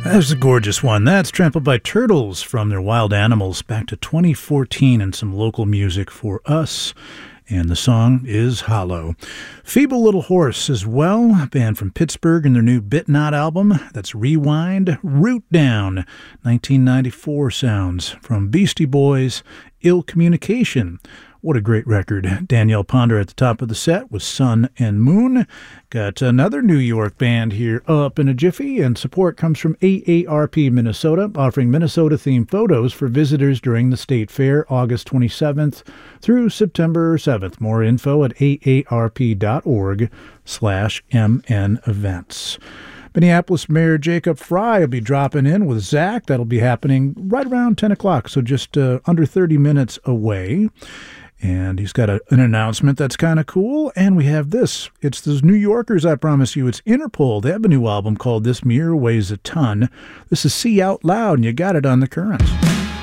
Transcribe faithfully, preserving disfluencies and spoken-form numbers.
That's a gorgeous one. That's Trampled by Turtles from their Wild Animals back to twenty fourteen, and some local music for us. And the song is Hollow. Feeble Little Horse as well, a band from Pittsburgh, and their new Bit Not album. That's Rewind, Root Down, nineteen ninety-four sounds from Beastie Boys, Ill Communication. What a great record. Danielle Ponder at the top of the set with Sun and Moon. Got another New York band here up in a jiffy, and support comes from A A R P Minnesota, offering Minnesota-themed photos for visitors during the State Fair, August twenty-seventh through September seventh. More info at aarp.org slash mn events. Minneapolis Mayor Jacob Fry will be dropping in with Zach. That'll be happening right around ten o'clock, so just uh, under thirty minutes away. And he's got a, an announcement that's kind of cool. And we have this. It's those New Yorkers, I promise you. It's Interpol. They have a new album called This Mirror Weighs a Ton. This is See Out Loud, and you got it on The Currents.